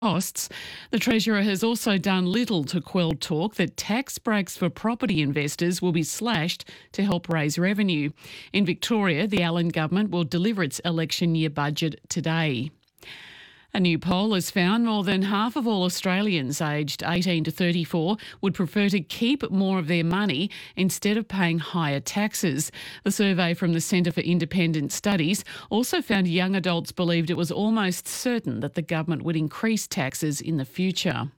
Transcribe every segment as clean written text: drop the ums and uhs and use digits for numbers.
costs. The Treasurer has also done little to quell talk that tax breaks for property investors will be slashed to help raise revenue. In Victoria, the Allen government will deliver its election year budget today. A new poll has found more than half of all Australians aged 18 to 34 would prefer to keep more of their money instead of paying higher taxes. The survey from the Centre for Independent Studies also found young adults believed it was almost certain that the government would increase taxes in the future.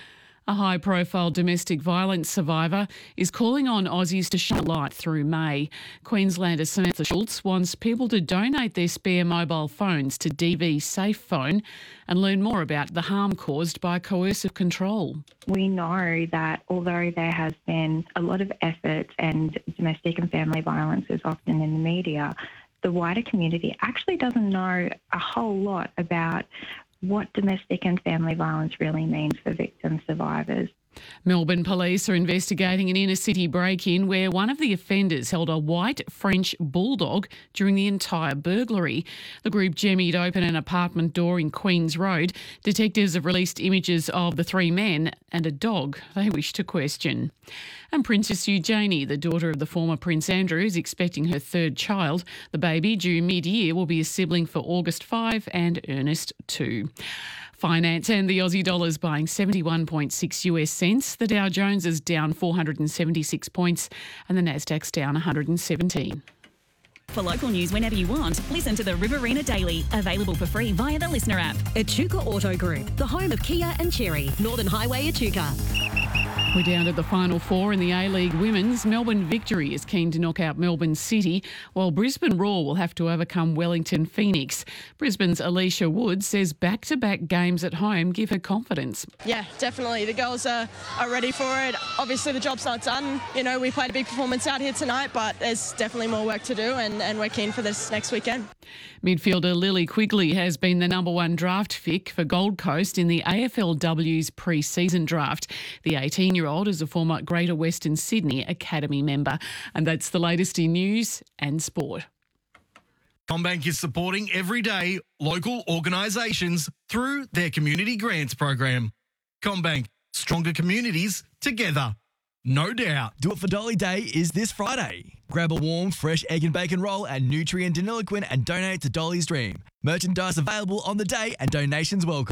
A high-profile domestic violence survivor is calling on Aussies to shine a light through May. Queenslander Samantha Schultz wants people to donate their spare mobile phones to DV Safe Phone and learn more about the harm caused by coercive control. We know that although there has been a lot of effort and domestic and family violence is often in the media, the wider community actually doesn't know a whole lot about what domestic and family violence really means for victim survivors. Melbourne police are investigating an inner-city break-in where one of the offenders held a white French bulldog during the entire burglary. The group jemmied open an apartment door in Queens Road. Detectives have released images of the three men and a dog they wish to question. And Princess Eugenie, the daughter of the former Prince Andrew, is expecting her third child. The baby, due mid-year, will be a sibling for August 5 and Ernest 2. Finance and the Aussie dollar's buying 71.6 US cents. The Dow Jones is down 476 points and the Nasdaq's down 117. For local news whenever you want, listen to the Riverina Daily, available for free via the Listener app. Echuca Auto Group, the home of Kia and Cherry, Northern Highway Echuca. We're down to the final four in the A-League Women's. Melbourne Victory is keen to knock out Melbourne City, while Brisbane Roar will have to overcome Wellington Phoenix. Brisbane's Alicia Wood says back-to-back games at home give her confidence. Yeah, definitely. The girls are ready for it. Obviously, the job's not done. You know, we played a big performance out here tonight, but there's definitely more work to do, and we're keen for this next weekend. Midfielder Lily Quigley has been the number one draft pick for Gold Coast in the AFLW's pre-season draft. The 18-year-old is a former Greater Western Sydney Academy member. And that's the latest in news and sport. CommBank is supporting everyday local organisations through their community grants program. CommBank, stronger communities together. No doubt. Do It for Dolly Day is this Friday. Grab a warm, fresh egg and bacon roll at Nutrient Deniliquin and donate to Dolly's Dream. Merchandise available on the day and donations welcome.